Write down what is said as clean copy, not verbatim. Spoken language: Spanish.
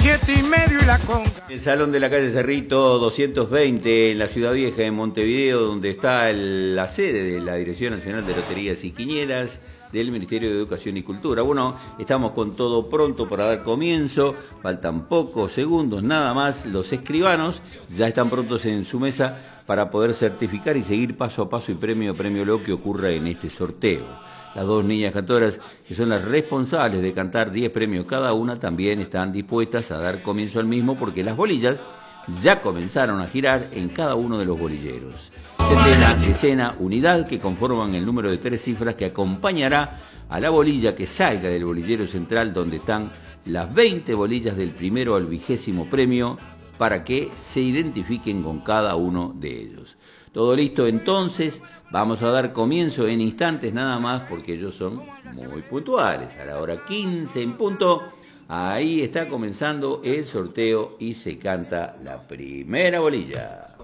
7:30 y la conga. El Salón de la calle Cerrito 220 en la Ciudad Vieja de Montevideo, donde está la sede de la Dirección Nacional de Loterías y Quinielas del Ministerio de Educación y Cultura. Bueno, estamos con todo pronto para dar comienzo, faltan pocos segundos nada más. Los escribanos ya están prontos en su mesa para poder certificar y seguir paso a paso y premio a premio lo que ocurra en este sorteo. Las dos niñas cantoras, que son las responsables de cantar 10 premios cada una, también están dispuestas a dar comienzo al mismo porque las bolillas ya comenzaron a girar en cada uno de los bolilleros. Centena, decena, unidad que conforman el número de 3 cifras que acompañará a la bolilla que salga del bolillero central donde están las 20 bolillas del primero al 20º premio para que se identifiquen con cada uno de ellos. Todo listo, entonces vamos a dar comienzo en instantes nada más porque ellos son muy puntuales. A la hora 15 en punto, ahí está comenzando el sorteo y se canta la primera bolilla.